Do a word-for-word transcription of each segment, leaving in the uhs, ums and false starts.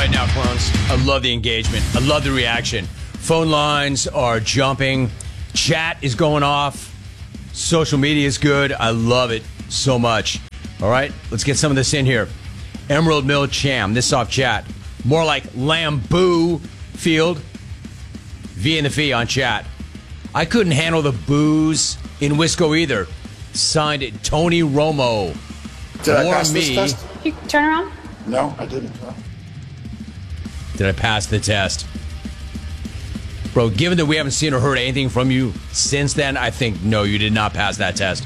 right now, clones. I love the engagement. I love the reaction. Phone lines are jumping. Chat is going off. Social media is good. I love it so much. All right, let's get some of this in here. Emerald Mill Cham. This off chat. More like Lamboo Field. V in the V on chat. I couldn't handle the booze in Wisco either. Signed Tony Romo. Did I Or pass me. this test? You turn around. No, I didn't. No. Did I pass the test? Bro, given that we haven't seen or heard anything from you since then, I think, no, you did not pass that test.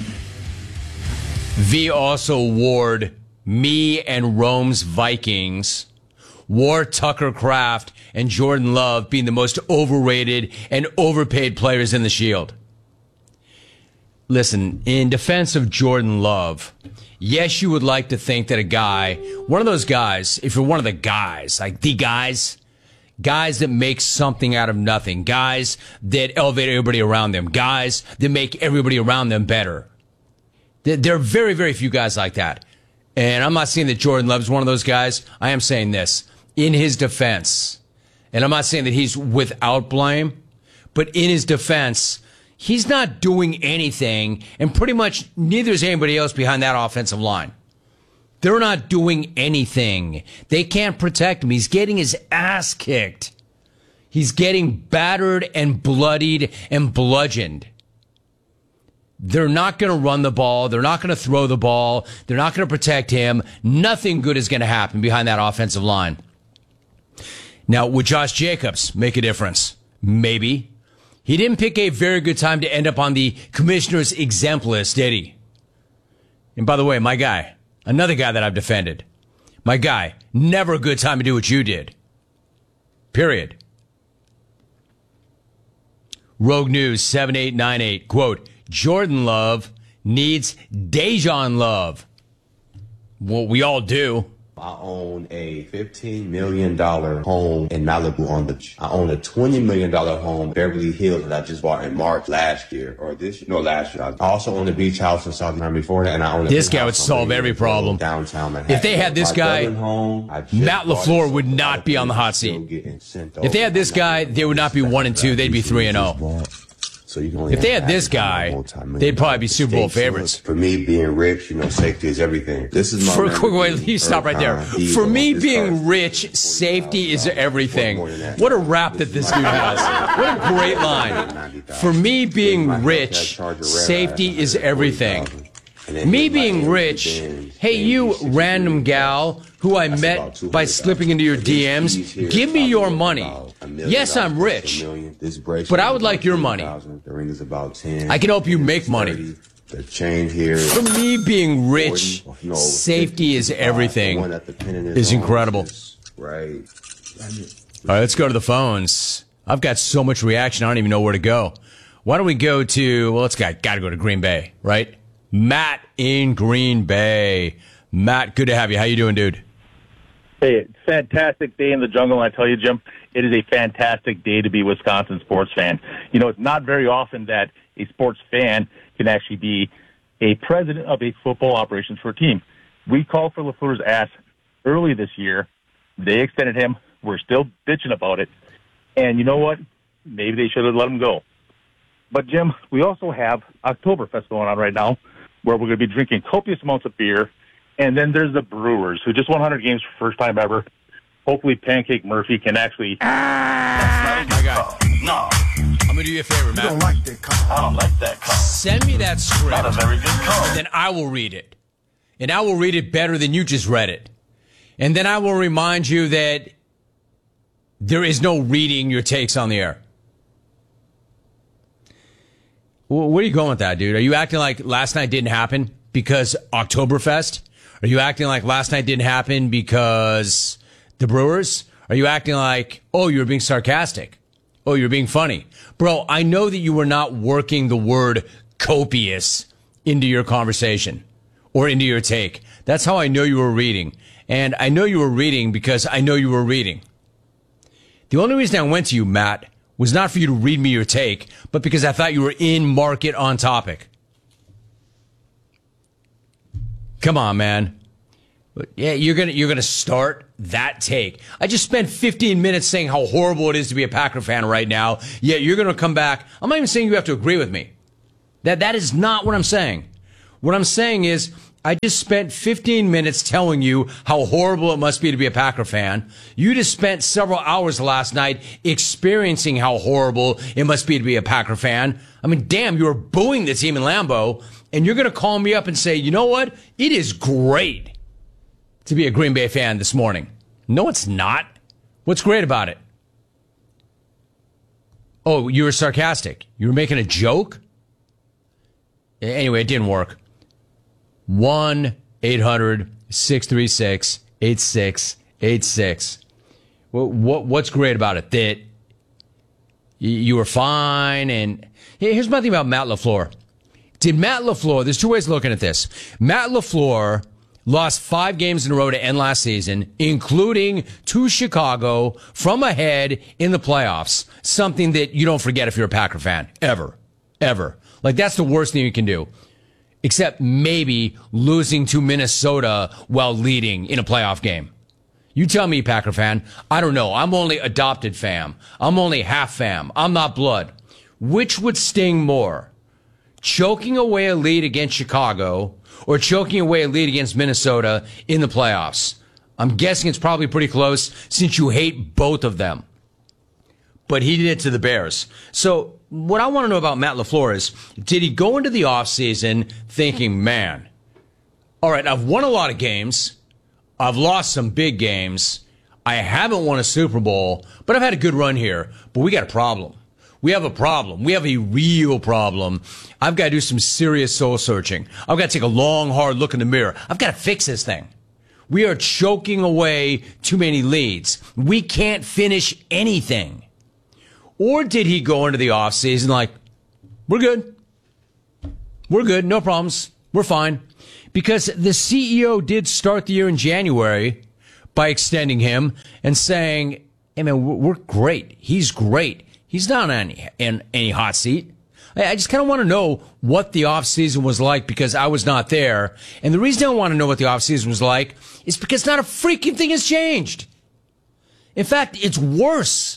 V also warred me and Rome's Vikings, wore Tucker Kraft and Jordan Love being the most overrated and overpaid players in the Shield. Listen, in defense of Jordan Love, yes, you would like to think that a guy, one of those guys, if you're one of the guys, like the guys, guys that make something out of nothing, guys that elevate everybody around them, guys that make everybody around them better. There are very, very few guys like that. And I'm not saying that Jordan Love's one of those guys. I am saying this in his defense. And I'm not saying that he's without blame, but in his defense, he's not doing anything, and pretty much neither is anybody else behind that offensive line. They're not doing anything. They can't protect him. He's getting his ass kicked. He's getting battered and bloodied and bludgeoned. They're not going to run the ball. They're not going to throw the ball. They're not going to protect him. Nothing good is going to happen behind that offensive line. Now, would Josh Jacobs make a difference? Maybe. He didn't pick a very good time to end up on the commissioner's exempt list, did he? And by the way, my guy, another guy that I've defended, my guy, never a good time to do what you did. Period. Rogue News seven eight nine eight, quote, Jordan Love needs Dejan Love. Well, we all do. I own a fifteen million dollars home in Malibu on the beach. I own a twenty million dollars home in Beverly Hills that I just bought in March last year, or this year. No, last year. I also own a beach house in South Carolina before that, and I own a This guy would solve every problem. Downtown Manhattan. If they had this guy, home, Matt LaFleur would not be on the hot seat. If they had this guy, they would not be one and two. They'd be three and zero. So you can only if they had this guy, they'd probably be Super Bowl favorites. For me, being rich, you know, safety is everything. This is my for a quick way. You stop right there. For me, being rich, safety is everything. What a rap that this dude has. What a great line. For me, being rich, safety is everything. Me being rich, hey, you random gal who I met by slipping into your D Ms, give me your money. Yes, I'm rich, but I would like your money. I can help you make money. For me, being rich, safety is everything, is incredible. All right, let's go to the phones. I've got so much reaction, I don't even know where to go. Why don't we go to, well, let's got, got to go to Green Bay, right? Matt in Green Bay. Matt, good to have you. How you doing, dude? Hey, it's a fantastic day in the jungle, and I tell you, Jim, it is a fantastic day to be a Wisconsin sports fan. You know, it's not very often that a sports fan can actually be a president of a football operations for a team. We called for LaFleur's ass early this year. They extended him. We're still bitching about it. And you know what? Maybe they should have let him go. But, Jim, we also have Oktoberfest going on right now, where we're going to be drinking copious amounts of beer. And then there's the Brewers, who just won one hundred games for the first time ever. Hopefully Pancake Murphy can actually... Ah, my God. No. I'm going to do you a favor, Matt. You don't like that call. I don't like that call. Send me that script. Not a very good call. And then I will read it. And I will read it better than you just read it. And then I will remind you that there is no reading your takes on the air. Where are you going with that, dude? Are you acting like last night didn't happen because Oktoberfest? Are you acting like last night didn't happen because the Brewers? Are you acting like, oh, you're being sarcastic? Oh, you're being funny? Bro, I know that you were not working the word copious into your conversation or into your take. That's how I know you were reading. And I know you were reading because I know you were reading. The only reason I went to you, Matt, was not for you to read me your take, but because I thought you were in market on topic. Come on, man. But yeah, you're gonna you're gonna start that take. I just spent fifteen minutes saying how horrible it is to be a Packer fan right now. Yeah, you're gonna come back. I'm not even saying you have to agree with me. That that is not what I'm saying. What I'm saying is I just spent fifteen minutes telling you how horrible it must be to be a Packer fan. You just spent several hours last night experiencing how horrible it must be to be a Packer fan. I mean, damn, you were booing the team in Lambeau, and you're gonna call me up and say, you know what? It is great to be a Green Bay fan this morning. No, it's not. What's great about it? Oh, you were sarcastic. You were making a joke? Anyway, it didn't work. one eight hundred six three six eight six eight six. What, what, what's great about it? That you were fine. And here's my thing about Matt LaFleur. Did Matt LaFleur, there's two ways of looking at this. Matt LaFleur lost five games in a row to end last season, including to Chicago from ahead in the playoffs. Something that you don't forget if you're a Packer fan. Ever. Ever. Like, that's the worst thing you can do. Except maybe losing to Minnesota while leading in a playoff game. You tell me, Packer fan. I don't know. I'm only adopted fam. I'm only half fam. I'm not blood. Which would sting more? Choking away a lead against Chicago or choking away a lead against Minnesota in the playoffs? I'm guessing it's probably pretty close since you hate both of them. But he did it to the Bears. So what I want to know about Matt LaFleur is, did he go into the offseason thinking, man, all right, I've won a lot of games. I've lost some big games. I haven't won a Super Bowl, but I've had a good run here. But we got a problem. We have a problem. We have a real problem. I've got to do some serious soul searching. I've got to take a long, hard look in the mirror. I've got to fix this thing. We are choking away too many leads. We can't finish anything. Or did he go into the offseason like, we're good. We're good. No problems. We're fine. Because the C E O did start the year in January by extending him and saying, hey, man, we're great. He's great. He's not on any, in any hot seat. I just kind of want to know what the offseason was like because I was not there. And the reason I want to know what the offseason was like is because not a freaking thing has changed. In fact, it's worse.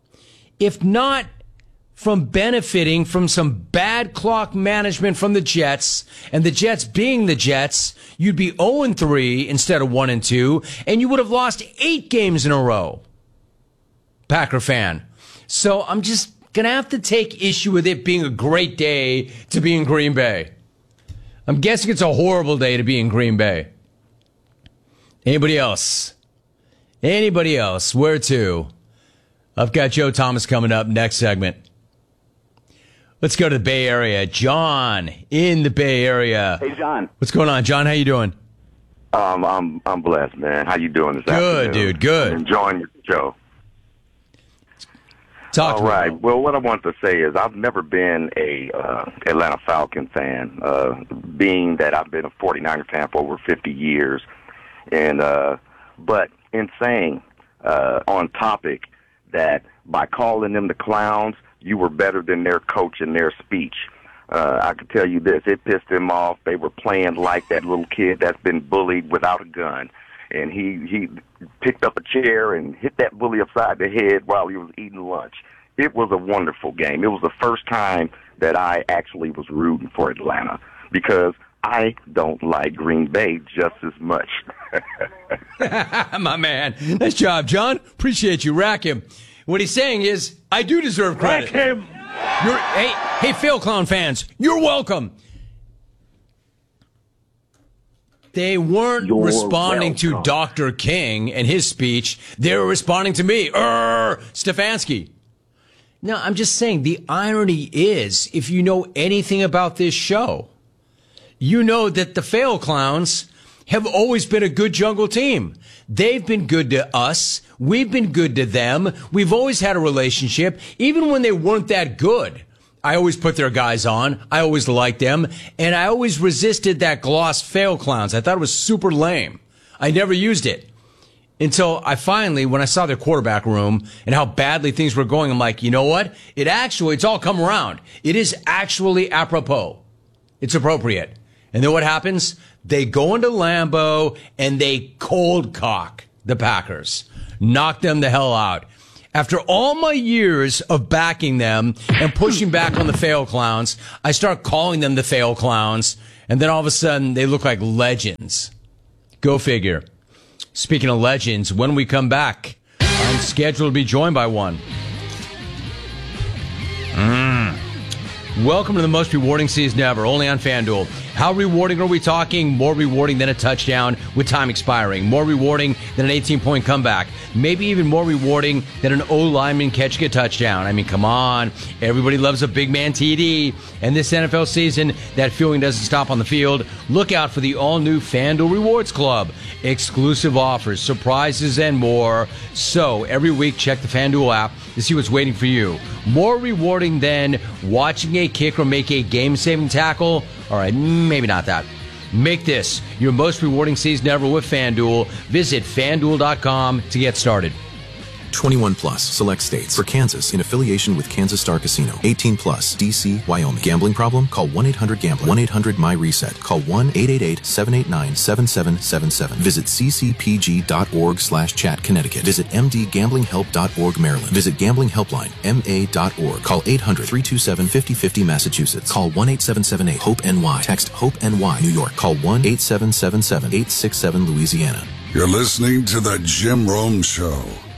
If not from benefiting from some bad clock management from the Jets, and the Jets being the Jets, you'd be oh and three instead of one and two, and you would have lost eight games in a row. Packer fan. So I'm just going to have to take issue with it being a great day to be in Green Bay. I'm guessing it's a horrible day to be in Green Bay. Anybody else? Anybody else? Where to? I've got Joe Thomas coming up next segment. Let's go to the Bay Area. John in the Bay Area. Hey, John. What's going on, John? How you doing? Um, I'm I'm blessed, man. How you doing this good, afternoon? Good, dude. Good. I'm enjoying your show. Talk All to right. me. Well, what I want to say is I've never been a uh, Atlanta Falcon fan, uh, being that I've been a forty-niner fan for over fifty years. And uh, but in saying uh, on topic that by calling them the clowns, you were better than their coach in their speech. Uh, I can tell you this, it pissed them off. They were playing like that little kid that's been bullied without a gun. And he, he picked up a chair and hit that bully upside the head while he was eating lunch. It was a wonderful game. It was the first time that I actually was rooting for Atlanta because I don't like Green Bay just as much. My man. Nice job, John. Appreciate you. Rack him. What he's saying is, I do deserve credit. Rack him. You're, hey, hey, Fail Clown fans, you're welcome. They weren't You're responding welcome. to Doctor King and his speech. They were responding to me, Err, Stefanski. No, I'm just saying the irony is, if you know anything about this show, you know that the Fail Clowns have always been a good jungle team. They've been good to us. We've been good to them. We've always had a relationship, even when they weren't that good. I always put their guys on. I always liked them. And I always resisted that gloss Fail Clowns. I thought it was super lame. I never used it. Until I finally, when I saw their quarterback room and how badly things were going, I'm like, you know what? It actually, it's all come around. It is actually apropos. It's appropriate. And then what happens? They go into Lambeau and they cold cock the Packers. Knock them the hell out. After all my years of backing them and pushing back on the fail clowns, I start calling them the fail clowns, and then all of a sudden they look like legends. Go figure. Speaking of legends, when we come back, I'm scheduled to be joined by one. Mm. Welcome to the most rewarding season ever, only on FanDuel. How rewarding are we talking? More rewarding than a touchdown with time expiring. More rewarding than an eighteen-point comeback. Maybe even more rewarding than an O-lineman catching a touchdown. I mean, come on. Everybody loves a big man T D. And this N F L season, that feeling doesn't stop on the field. Look out for the all-new FanDuel Rewards Club. Exclusive offers, surprises, and more. So, every week, check the FanDuel app to see what's waiting for you. More rewarding than watching a kicker make a game-saving tackle? All right, maybe not that. Make this your most rewarding season ever with FanDuel. Visit FanDuel dot com to get started. twenty-one plus, select states. For Kansas, in affiliation with Kansas Star Casino. eighteen plus, D C, Wyoming. Gambling problem? Call one eight hundred gambler. one eight hundred my reset. Call one eight eight eight seven eight nine seven seven seven seven. Visit c c p g dot org slash chat Connecticut. Visit m d gambling help dot org Maryland. Visit Gambling Helpline, m a dot org. Call eight hundred three two seven five zero five zero Massachusetts. Call one eight seven seven eight hope N Y. Text HOPE-NY New York. Call one eight seven seven seven eight six seven Louisiana. You're listening to The Jim Rome Show.